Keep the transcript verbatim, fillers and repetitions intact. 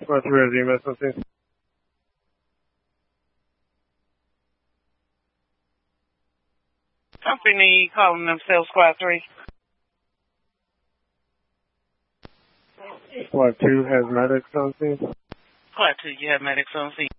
Squad three has E M S on scene. Company calling themselves Squad three. Squad two has medics on scene. Squad two, you have medics on scene.